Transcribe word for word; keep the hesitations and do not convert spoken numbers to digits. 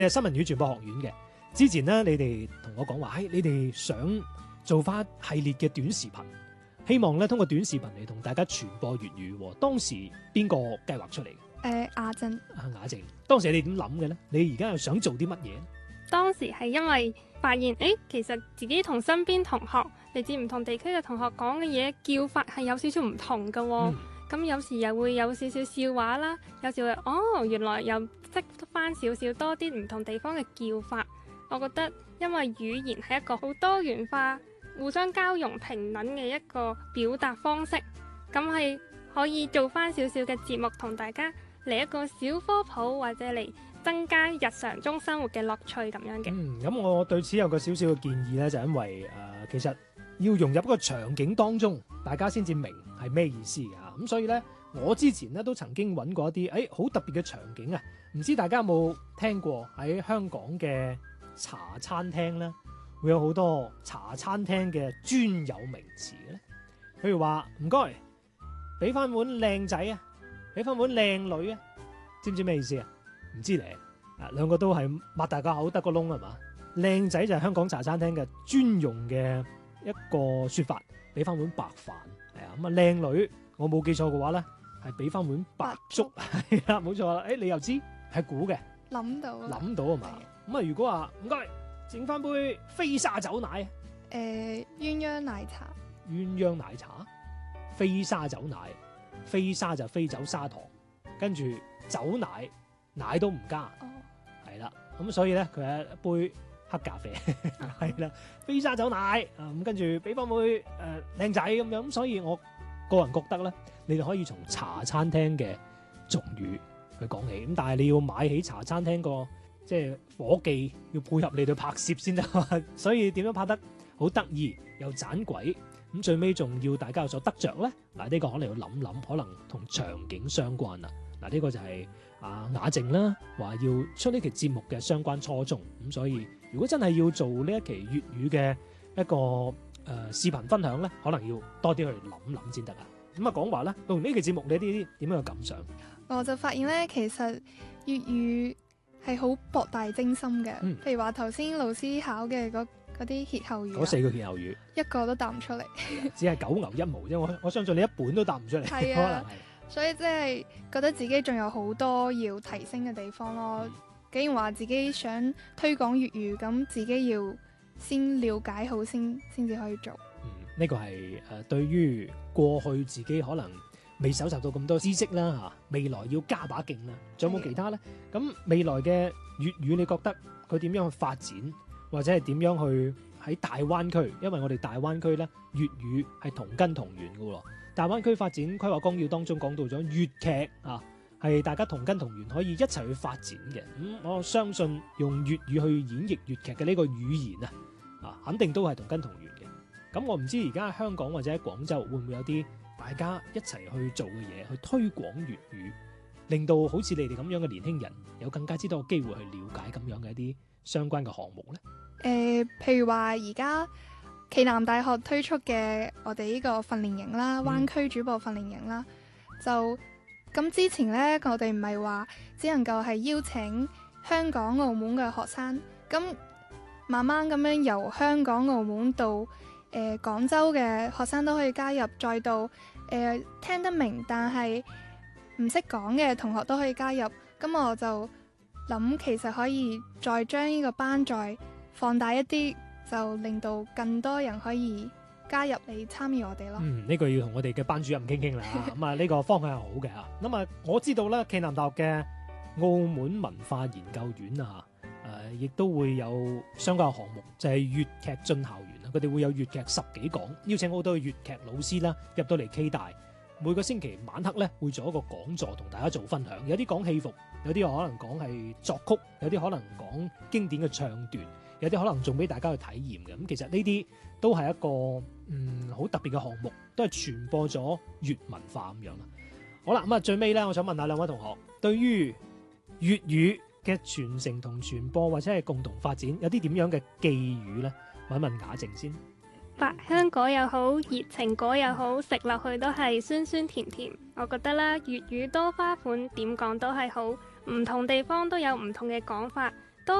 誒新聞與傳播學院嘅。之前咧，你哋同我講話，誒你哋想做翻系列嘅短視頻，希望咧通過短視頻嚟同大家傳播粵語。當時邊個計劃出嚟嘅？ 誒亞靜， 啊雅靜，當時你點諗嘅咧？你而家又想做啲乜嘢？ 當時係因為發現，誒其實自己同身邊同學嚟自唔同地區嘅同學講嘅嘢叫法係有少少唔同嘅喎、哦。咁、嗯、有時又會有少少笑話啦，有時會哦原來又識翻少少多啲唔同地方嘅叫法。我覺得因為語言係一個好多元化、互相交融、平等嘅一個表達方式，咁係可以做翻少少嘅節目同大家嚟一個小科普，或者嚟增加日常中生活嘅樂趣咁樣嘅。 嗯，咁我對此有個少少嘅建議咧，就因為誒、呃、其實要融入一個場景當中，大家先至明係咩意思嘅嚇。咁所以咧，我之前咧都曾經揾過一啲誒好特別嘅場景啊，唔知大家有冇聽過喺香港嘅茶餐廳咧，會有好多茶餐廳嘅專有名詞嘅咧。譬如話唔該，俾翻碗靚仔啊，俾翻碗靚女啊，知唔知咩意思啊？唔知咧，啊兩個都係擘大個口得個窿係嘛？靚仔就係香港茶餐廳嘅專用嘅一個説法，俾翻碗白飯係啊。咁啊靚女，我冇記錯嘅話咧，係俾翻碗白粥係啦，冇錯啦。誒你又知係估嘅， 諗到諗到啊嘛。咁啊如果話唔該，整翻杯飛沙走奶啊， 誒鴛鴦奶茶， 鴛鴦奶茶，飛沙走奶，飛沙就飛走砂糖，跟住走奶。奶都唔加，係啦、哦，咁所以咧佢係一杯黑咖啡，係啦，飛沙走奶啊，咁跟住俾翻杯誒靚仔咁樣，咁所以我個人覺得咧，你哋可以從茶餐廳嘅俗語去講起，咁但係你要買起茶餐廳個即係夥計要配合你哋拍攝先得，所以點樣拍得好得意又盞鬼，咁最尾仲要大家有所得着咧，嗱、這、呢個可能要諗諗，可能同場景相關啦。嗱、這、呢個就係、是、啊雅靜啦，話要出呢期節目嘅相關初衷，咁所以如果真係要做呢一期粵語嘅一個誒、呃、視頻分享咧，可能要多啲去諗諗先得啊。咁啊講話咧，到呢期節目你啲點樣嘅感想？ 我就發現咧，其實粵語係好博大精深嘅。嗯、譬如話頭先老師考嘅嗰嗰啲歇後語， 嗰四個歇後語一個都答唔出嚟， 只係九牛一毛啫。我我相信你一本都答唔出嚟， 係啊、 可能係。 所以即係覺得自己仲有好多要提升嘅地方咯。既然話自己想推廣粵語，咁自己要先了解好先，先至可以做。 嗯，呢、這個係誒、呃、對於過去自己可能未搜集到咁多知識啦嚇，未來要加把勁啦。仲有冇其他呢？咁未來嘅粵語，你覺得佢點樣去發展，或者係點樣去喺大灣區？因為我哋大灣區咧粵語係同根同源嘅喎。大灣區發展規劃綱要當中講到咗粵劇啊，係大家同根同源可以一齊去發展嘅。咁、嗯、我相信用粵語去演繹粵劇嘅呢個語言啊，啊肯定都係同根同源嘅。咁我唔知而家喺香港或者喺廣州會唔會有啲大家一齊去做嘅嘢，去推廣粵語，令到好似你哋咁樣嘅年輕人有更加之多嘅機會去了解咁樣嘅一啲相關嘅項目呢？ 誒、呃，譬如話而家暨南大學推出嘅我哋呢個訓練營啦，灣區主播訓練營啦，嗯、就咁之前呢，我哋唔係話只能夠係邀請香港、澳門嘅學生，咁慢慢咁樣由香港、澳門到誒、呃、廣州嘅學生都可以加入，再到誒、呃、聽得明但係唔識講嘅同學都可以加入。咁我就諗其實可以再將呢個班再放大一啲，就令到更多人可以加入嚟參與我哋咯。嗯， 呢、這個要同我哋嘅班主任傾傾啦。咁啊，呢個方向係好嘅嚇。咁啊，我知道啦，暨南大學嘅澳門文化研究院啊，誒、呃，亦都會有相關嘅項目，就係、是、粵劇進校園啊。佢哋會有粵劇十幾講，邀請好多嘅粵劇老師啦入到嚟暨大。每個星期晚黑咧會做一個講座，同大家做分享。有啲講戲服，有啲可能講係作曲，有啲可能講經典嘅唱段。有啲可能仲俾大家去體驗嘅，咁其實呢啲都係一個嗯好特別嘅項目，都係傳播咗粵文化咁樣啦。好啦，咁啊最尾咧，我想問下兩位同學，對於粵語嘅傳承同傳播或者係共同發展，有啲點樣嘅寄語咧？問一問雅靜先。 百香果又好，熱情果又好，食落去都係酸酸甜甜。我覺得啦，粵語多花款，點講都係好，唔同地方都有唔同嘅講法。